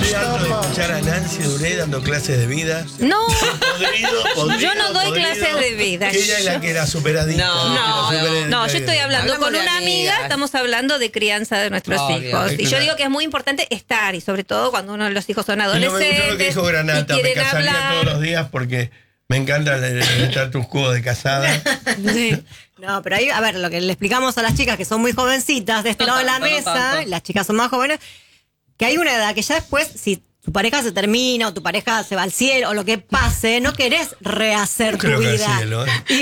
Estoy harto de escuchar a Nancy Duré dando clases de vida. No, Podrido, yo no doy podrido, clases de vida. Que ella es la que era superadicta. No, yo estoy hablando con de una amiga, amigas. estamos hablando de crianza de nuestros Obvio. hijos. Y yo Claro. digo que es muy importante estar, y sobre todo cuando uno de los hijos son Y no me adolescentes. gustó lo que dijo y Granata, me quieren casaría hablar. todos los días porque me encanta el status quo de casada. Sí. No, pero ahí, a ver, lo que le explicamos a las chicas que son muy jovencitas de este No lado de la tanto, no mesa, tanto. las chicas son más jóvenes, que hay una edad que ya después, si tu pareja se termina o tu pareja se va al cielo o lo que pase, no querés rehacer No tu creo que al vida. cielo, ¿eh? Y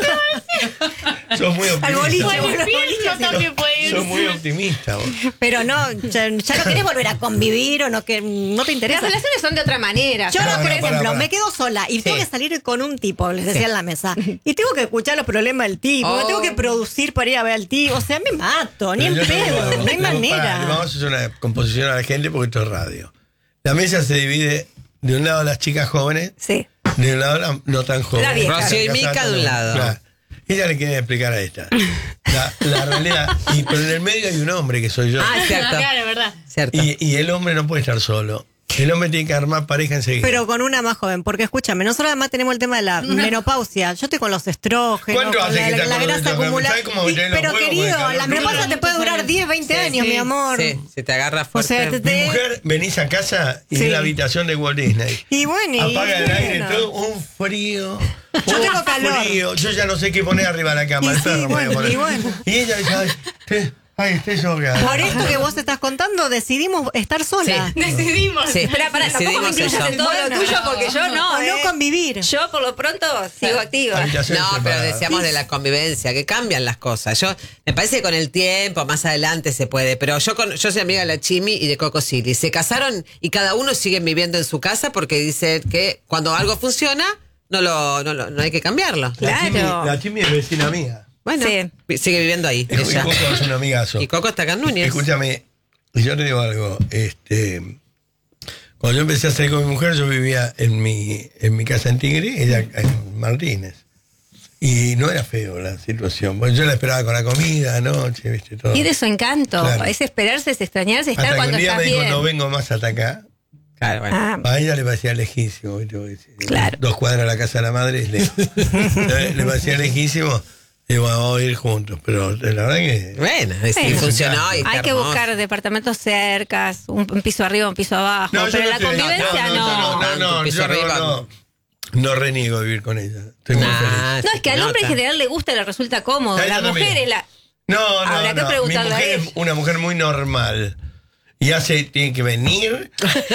Sos muy al boliche, optimista. vos, El al boliche, infierno sí. también puede ir. Sos muy optimista vos. Pero no, ya no querés volver a convivir o no, que no te Las interesa. relaciones son de otra manera. Yo, No, por no, ejemplo, pará. me quedo sola y tengo que salir con un tipo, les decía en la mesa, y tengo que escuchar los problemas del tipo, Oh. tengo que producir para ir a ver al tipo, o sea, me mato, ni en Pero yo pedo, tengo- no hay pará, manera. vamos a hacer una composición a la gente porque esto es radio. La mesa se divide de un lado las chicas jóvenes, Sí. de un lado las no tan jóvenes. La vieja. Rocío y Mica de un lado. Claro. Ella le quiere explicar a esta. La realidad. Pero en el medio hay un hombre que soy yo. Ah, cierto. Claro, verdad. Cierto. Y el hombre no puede estar solo. El hombre tiene que armar pareja enseguida. Pero con una más joven, porque escúchame, nosotros además tenemos el tema de la menopausia. Yo estoy con los estrógenos, ¿Cuánto con hace que la estás con los grasa estrógenos? acumulada. ¿Sabes cómo me traen los Pero huevos con el querido, calor la menopausia bruto? te puede durar 10, 20 años, mi amor. Sí, se te agarra O fuerte. sea, Mi mujer, venís a casa y Sí. es la habitación de Walt Disney. Y bueno, y Apaga el aire, bueno. todo un frío. Yo un tengo calor. frío. Yo ya no sé qué poner arriba de la cama. Y El sí, perro me voy a bueno, poner. y bueno. Y ella dice, estoy sobrada. Por esto que vos estás contando, decidimos estar sola. Sí. Decidimos. Sí. Espera, tampoco me Decidimos incluyas eso. en todo lo tuyo porque yo no. O no convivir. Yo por lo pronto sigo activa. Habitación No, pero separada. decíamos de la convivencia, que cambian las cosas. Yo me parece que con el tiempo, más adelante se puede. Pero yo soy amiga de la Chimi y de Coco Silly. Se casaron y cada uno sigue viviendo en su casa porque dice que cuando algo funciona, no hay que cambiarlo. Claro. La Chimi es vecina mía. Bueno, Sí. sigue viviendo ahí. Y ella. Coco es un amigazo. Y Coco está acá en Núñez. Escúchame, yo te digo algo. Cuando yo empecé a salir con mi mujer, yo vivía en mi casa en Tigre, ella en Martínez. Y no era feo la situación. Bueno, yo la esperaba con la comida anoche, viste, todo. Tiene su encanto. Claro. Es esperarse, es extrañarse, estar Hasta que cuando un día estás me dijo, bien. no vengo más hasta acá. Claro, bueno. Ah, A ella le parecía lejísimo, ¿viste? Claro. 2 cuadras a la casa de la madre es lejos. le parecía lejísimo. Digo, vamos a ir juntos. Pero la verdad que... Bueno, sí, Bueno. funcionó. Y hay está que hermoso. buscar departamentos cercas, un piso arriba, un piso abajo. No, yo pero no la estoy- convivencia no. Un piso yo arriba. no reniego vivir con ella. Estoy muy feliz. No, es que al hombre en general le gusta y le resulta cómodo. A ella La mujer también. es la. No, Habrá que preguntarle Mi a mujer ella. es una mujer muy normal. Y tiene que venir.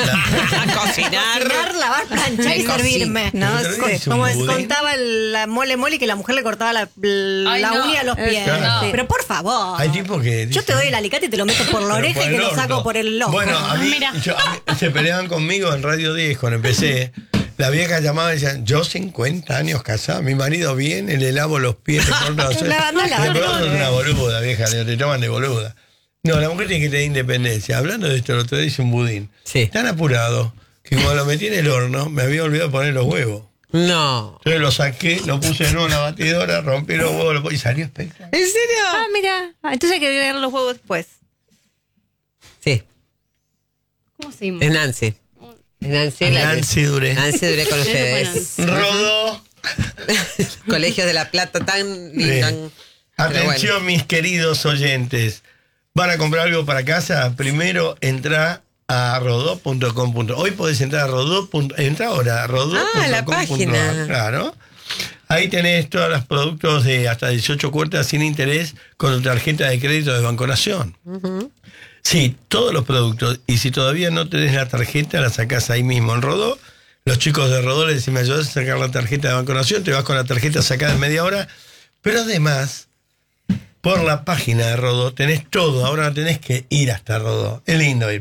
A cocinar. Cocinar, lavar, planchar y Cocina. servirme. No Pero sé. es un Como budín. contaba la Mole que la mujer le cortaba la Ay, no. uña a los pies. Claro. Pero por favor. Hay tipos que. Yo te doy el alicate y te lo meto por la Pero oreja por y te el lo orto. saco por el ojo. Bueno, a mí, Mira. a mí se peleaban conmigo en Radio 10 cuando empecé. La vieja llamaba y decía, yo 50 años casada, mi marido viene, le lavo los pies, le corto los Lavando, es una boluda, vieja, te toman de boluda. No, la mujer tiene que tener independencia. Hablando de esto, el otro día hice un budín. Sí. Tan apurado que cuando lo metí en el horno, me había olvidado poner los huevos. No. Entonces lo saqué, lo puse en una batidora, rompí los huevos y salió espectacular. ¿En serio? Ah, mira. Entonces hay que agregar los huevos después. Sí, ¿Cómo seguimos? es Nancy. Es Nancy. Nancy Duré. Nancy Duré con ustedes. Rodó. Colegios de La Plata tan lindo. Sí. tan- pero Atención, bueno. mis queridos oyentes. ¿Van a comprar algo para casa? Primero entra a rodó.com. Hoy podés entrar a rodó. Entra ahora a rodó.com. Ah, la página. Claro. Ahí tenés todos los productos de hasta 18 cuotas sin interés con tu tarjeta de crédito de Banco Nación. Sí, todos los productos. Y si todavía no tenés la tarjeta, la sacás ahí mismo en Rodó. Los chicos de Rodó les dicen, me ayudás a sacar la tarjeta de Banco Nación, te vas con la tarjeta sacada en media hora. Pero además, por la página de Rodó tenés todo. Ahora no tenés que ir hasta Rodó. Es lindo ir.